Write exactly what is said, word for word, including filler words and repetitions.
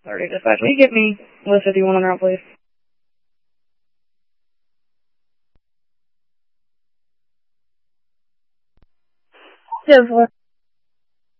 thirty dispatch. Will you get me list fifty-one on route, please? Yeah,